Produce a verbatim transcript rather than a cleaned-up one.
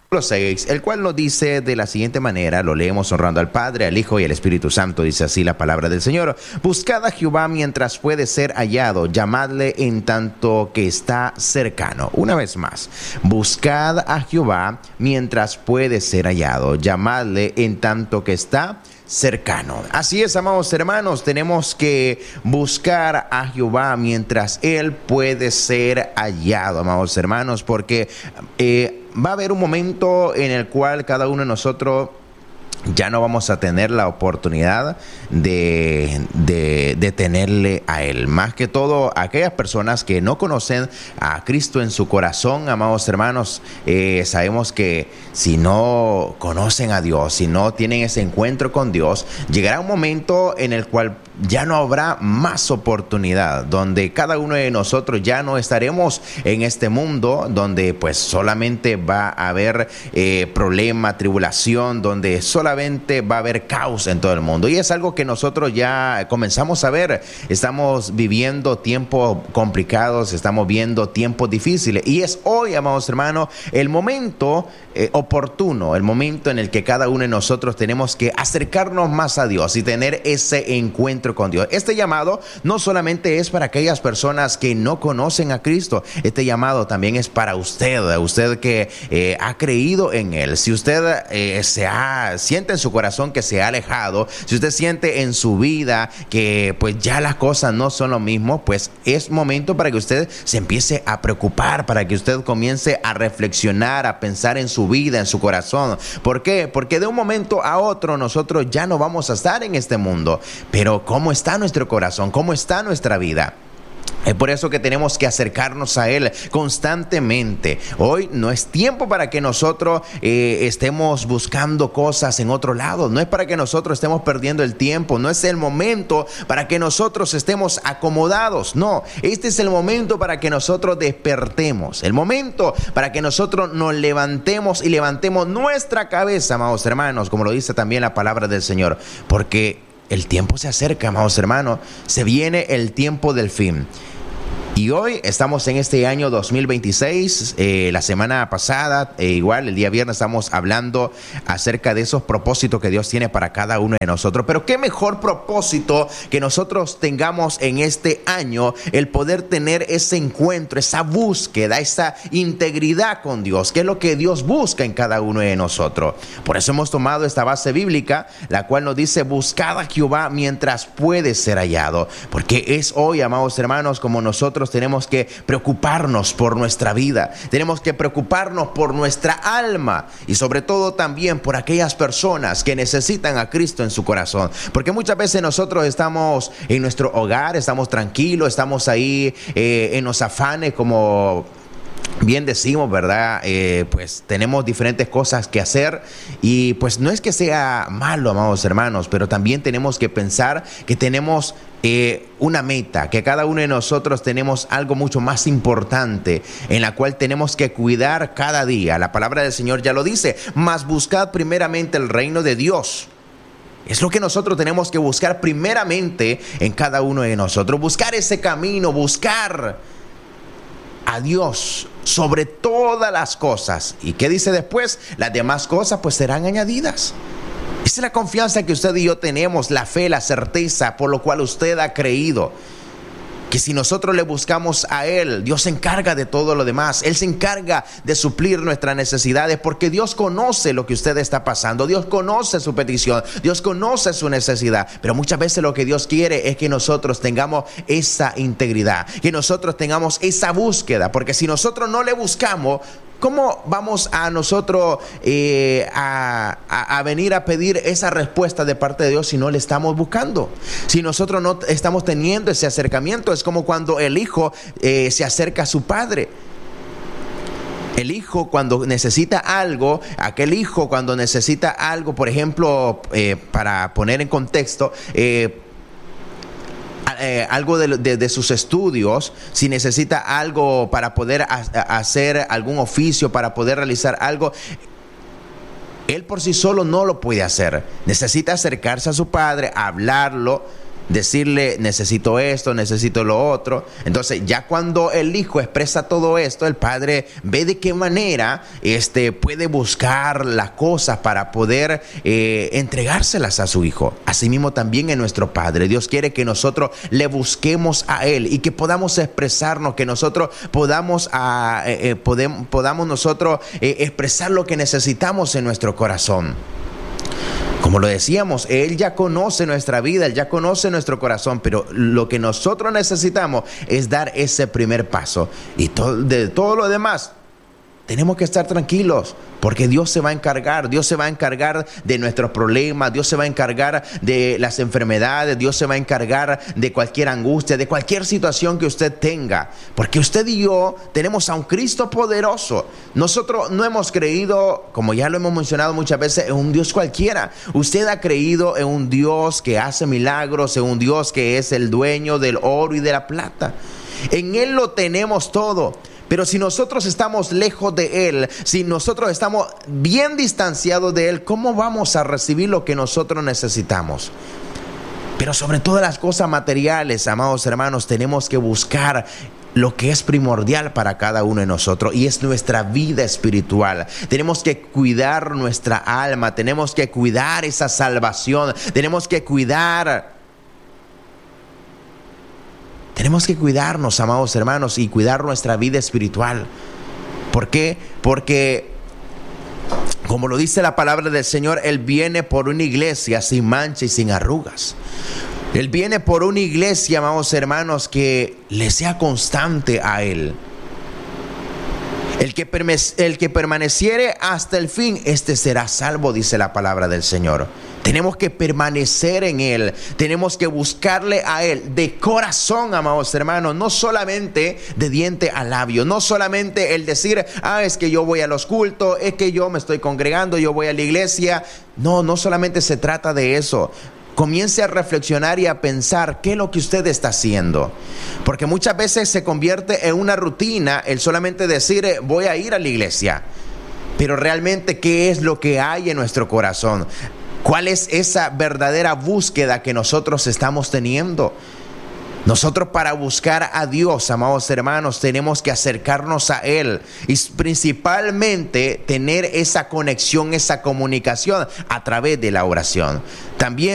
seis, el cual nos dice de la siguiente manera, lo leemos honrando al Padre, al Hijo y al Espíritu Santo, dice así la palabra del Señor: buscad a Jehová mientras puede ser hallado, llamadle en tanto que está cercano. Una vez más, buscad a Jehová mientras puede ser hallado, llamadle en tanto que está cercano. Así es, amados hermanos, tenemos que buscar a Jehová mientras Él puede ser hallado, amados hermanos, porque eh, va a haber un momento en el cual cada uno de nosotros ya no vamos a tener la oportunidad de, de, de tenerle a Él. Más que todo, aquellas personas que no conocen a Cristo en su corazón, amados hermanos, eh, sabemos que si no conocen a Dios, si no tienen ese encuentro con Dios, llegará un momento en el cual ya no habrá más oportunidad, donde cada uno de nosotros ya no estaremos en este mundo, donde pues solamente va a haber eh, problema, tribulación, donde solamente va a haber caos en todo el mundo. Y es algo que nosotros ya comenzamos a ver. Estamos viviendo tiempos complicados, estamos viendo tiempos difíciles. Y es hoy, amados hermanos, el momento eh, oportuno, el momento en el que cada uno de nosotros tenemos que acercarnos más a Dios y tener ese encuentro con Dios. Este llamado no solamente es para aquellas personas que no conocen a Cristo, este llamado también es para usted, usted que eh, ha creído en Él. Si usted eh, se ha, siente en su corazón que se ha alejado, si usted siente en su vida que pues ya las cosas no son lo mismo, pues es momento para que usted se empiece a preocupar, para que usted comience a reflexionar, a pensar en su vida, en su corazón. ¿Por qué? Porque de un momento a otro nosotros ya no vamos a estar en este mundo, pero ¿cómo ¿Cómo está nuestro corazón? ¿Cómo está nuestra vida? Es por eso que tenemos que acercarnos a Él constantemente. Hoy no es tiempo para que nosotros eh, estemos buscando cosas en otro lado. No es para que nosotros estemos perdiendo el tiempo. No es el momento para que nosotros estemos acomodados. No, este es el momento para que nosotros despertemos. El momento para que nosotros nos levantemos y levantemos nuestra cabeza, amados hermanos, como lo dice también la palabra del Señor. Porque el tiempo se acerca, amados hermanos. Se viene el tiempo del fin. Y hoy estamos en este año dos mil veintiséis, eh, la semana pasada, eh, igual el día viernes estamos hablando acerca de esos propósitos que Dios tiene para cada uno de nosotros. Pero qué mejor propósito que nosotros tengamos en este año, el poder tener ese encuentro, esa búsqueda, esa integridad con Dios, que es lo que Dios busca en cada uno de nosotros. Por eso hemos tomado esta base bíblica, la cual nos dice: buscad a Jehová mientras puede ser hallado. Porque es hoy, amados hermanos, como nosotros tenemos que preocuparnos por nuestra vida, tenemos que preocuparnos por nuestra alma y sobre todo también por aquellas personas que necesitan a Cristo en su corazón. Porque muchas veces nosotros estamos en nuestro hogar, estamos tranquilos, estamos ahí eh, en los afanes, como bien decimos, ¿verdad? Eh, pues tenemos diferentes cosas que hacer y pues no es que sea malo, amados hermanos, pero también tenemos que pensar que tenemos eh, una meta, que cada uno de nosotros tenemos algo mucho más importante en la cual tenemos que cuidar cada día. La palabra del Señor ya lo dice: mas buscad primeramente el reino de Dios. Es lo que nosotros tenemos que buscar primeramente en cada uno de nosotros, buscar ese camino, buscar a Dios sobre todas las cosas. ¿Y qué dice después? Las demás cosas pues serán añadidas. Esa es la confianza que usted y yo tenemos, la fe, la certeza por lo cual usted ha creído. Que si nosotros le buscamos a Él, Dios se encarga de todo lo demás. Él se encarga de suplir nuestras necesidades, porque Dios conoce lo que usted está pasando. Dios conoce su petición, Dios conoce su necesidad. Pero muchas veces lo que Dios quiere es que nosotros tengamos esa integridad, que nosotros tengamos esa búsqueda. Porque si nosotros no le buscamos, ¿cómo vamos a nosotros eh, a, a, a venir a pedir esa respuesta de parte de Dios si no le estamos buscando? Si nosotros no estamos teniendo ese acercamiento, es como cuando el hijo eh, se acerca a su padre. El hijo cuando necesita algo, aquel hijo cuando necesita algo, por ejemplo, eh, para poner en contexto, eh, Eh, algo de, de, de sus estudios, si necesita algo para poder a, a hacer algún oficio, para poder realizar algo, él por sí solo no lo puede hacer. Necesita acercarse a su padre, hablarlo decirle necesito esto, necesito lo otro. Entonces ya cuando el hijo expresa todo esto, el padre ve de qué manera este, puede buscar las cosas para poder eh, entregárselas a su hijo. Asimismo también en nuestro Padre, Dios quiere que nosotros le busquemos a Él y que podamos expresarnos, que nosotros podamos, uh, eh, podemos, podamos nosotros eh, expresar lo que necesitamos en nuestro corazón. Como lo decíamos, Él ya conoce nuestra vida, Él ya conoce nuestro corazón, pero lo que nosotros necesitamos es dar ese primer paso. Y to- de todo lo demás, tenemos que estar tranquilos, porque Dios se va a encargar, Dios se va a encargar de nuestros problemas, Dios se va a encargar de las enfermedades, Dios se va a encargar de cualquier angustia, de cualquier situación que usted tenga, porque usted y yo tenemos a un Cristo poderoso. Nosotros no hemos creído, como ya lo hemos mencionado muchas veces, en un Dios cualquiera. Usted ha creído en un Dios que hace milagros, en un Dios que es el dueño del oro y de la plata. En Él lo tenemos todo. Pero si nosotros estamos lejos de Él, si nosotros estamos bien distanciados de Él, ¿cómo vamos a recibir lo que nosotros necesitamos? Pero sobre todas las cosas materiales, amados hermanos, tenemos que buscar lo que es primordial para cada uno de nosotros, y es nuestra vida espiritual. Tenemos que cuidar nuestra alma, tenemos que cuidar esa salvación, tenemos que cuidar... Tenemos que cuidarnos, amados hermanos, y cuidar nuestra vida espiritual. ¿Por qué? Porque, como lo dice la palabra del Señor, Él viene por una iglesia sin mancha y sin arrugas. Él viene por una iglesia, amados hermanos, que le sea constante a Él. El que, perme- el que permaneciere hasta el fin, este será salvo, dice la palabra del Señor. Tenemos que permanecer en Él, tenemos que buscarle a Él de corazón, amados hermanos, no solamente de diente a labio, no solamente el decir, ah, es que yo voy a los cultos, es que yo me estoy congregando, yo voy a la iglesia. No, no solamente se trata de eso. Comience a reflexionar y a pensar qué es lo que usted está haciendo, porque muchas veces se convierte en una rutina el solamente decir, voy a ir a la iglesia, pero realmente qué es lo que hay en nuestro corazón. ¿Cuál es esa verdadera búsqueda que nosotros estamos teniendo? Nosotros, para buscar a Dios, amados hermanos, tenemos que acercarnos a Él y principalmente tener esa conexión, esa comunicación a través de la oración. También